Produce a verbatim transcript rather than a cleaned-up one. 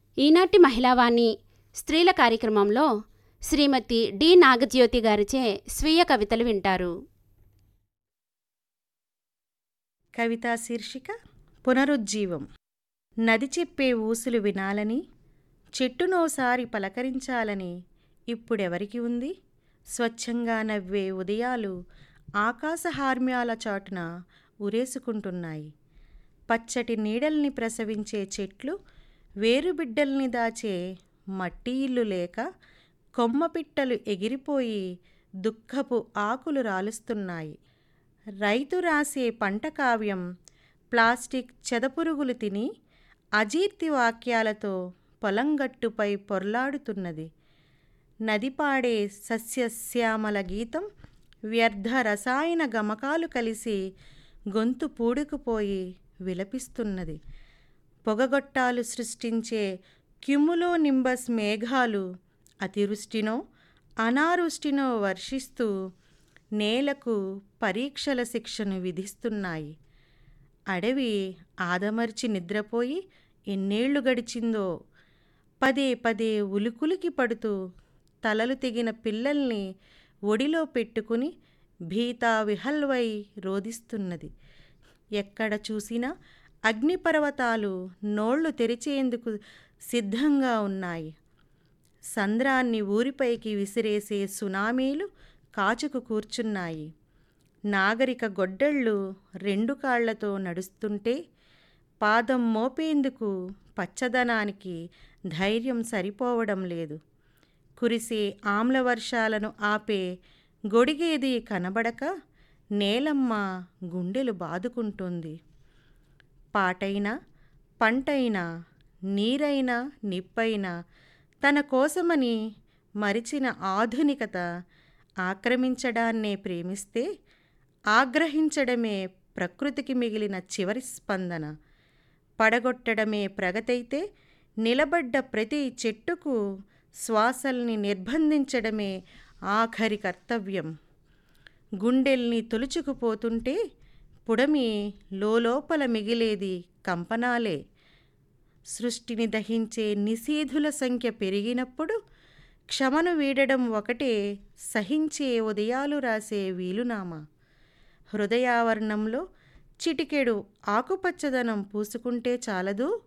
ఈనాటి మహిళావాణి స్త్రీల కార్యక్రమంలో శ్రీమతి డి నాగజ్యోతి గారిచే స్వీయ కవితలు వింటారు. కవితా శీర్షిక పునరుజ్జీవం. నది చెప్పే ఊసులు వినాలని, చెట్టునోసారి పలకరించాలని ఇప్పుడెవరికి ఉంది? స్వచ్ఛంగా నవ్వే ఉదయాలు ఆకాశహార్మ్యాల చాటున ఉరేసుకుంటున్నాయి. పచ్చటి నీడల్ని ప్రసవించే చెట్లు వేరుబిడ్డల్ని దాచే మట్టి ఇల్లు లేక కొమ్మపిట్టలు ఎగిరిపోయి దుఃఖపు ఆకులు రాలుస్తున్నాయి. రైతు రాసే పంట కావ్యం ప్లాస్టిక్ చెదపురుగులు తిని అజీర్తి వాక్యాలతో పొలంగట్టుపై పొర్లాడుతున్నది. నది పాడే సస్యశ్యామల గీతం వ్యర్థ రసాయన గమకాలు కలిసి గొంతు పూడుకుపోయి విలపిస్తున్నది. పొగగొట్టాలు సృష్టించే క్యుములో నింబస్ మేఘాలు అతివృష్టినో అనావృష్టినో వర్షిస్తూ నేలకు పరీక్షల శిక్షను విధిస్తున్నాయి. అడవి ఆదమర్చి నిద్రపోయి ఎన్నేళ్లు గడిచిందో పదే పదే ఉలుకులికి పడుతూ తలలు తెగిన పిల్లల్ని ఒడిలో పెట్టుకుని భీతా విహల్వై రోదిస్తున్నది. ఎక్కడ చూసినా అగ్నిపర్వతాలు నోళ్లు తెరిచేందుకు సిద్ధంగా ఉన్నాయి. సంద్రాన్ని ఊరిపైకి విసిరేసే సునామీలు కాచుకు కూర్చున్నాయి. నాగరిక గొడ్డళ్ళు రెండు కాళ్లతో నడుస్తుంటే పాదం మోపేందుకు పచ్చదనానికి ధైర్యం సరిపోవడం లేదు. కురిసే ఆమ్లవర్షాలను ఆపే గొడిగేది కనబడక నేలమ్మ గుండెలు బాదుకుంటుంది. పాటైనా పంటైనా నీరైనా నిప్పైనా తన కోసమని మరిచిన ఆధునికత ఆక్రమించడాన్నే ప్రేమిస్తే ఆగ్రహించడమే ప్రకృతికి మిగిలిన చివరి స్పందన. పడగొట్టడమే ప్రగతైతే నిలబడ్డ ప్రతి చెట్టుకు శ్వాసల్ని నిర్బంధించడమే ఆఖరి కర్తవ్యం. గుండెల్ని తొలుచుకుపోతుంటే పుడమి లోలోపల మిగిలేది కంపనాలే. సృష్టిని దహించే నిశీధుల సంఖ్య పెరిగినప్పుడు క్షమను వీడడం ఒకటే సహించే ఉదయాలు రాసే వీలునామా. హృదయావరణంలో చిటికెడు ఆకుపచ్చదనం పూసుకుంటే చాలదు.